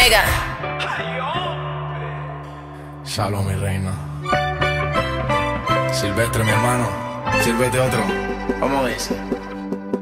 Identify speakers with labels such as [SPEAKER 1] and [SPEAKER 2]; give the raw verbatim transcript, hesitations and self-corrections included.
[SPEAKER 1] Omega.
[SPEAKER 2] Shalom, mi reina. Silvestre, mi hermano. Sírvete otro.
[SPEAKER 3] ¿Cómo dice?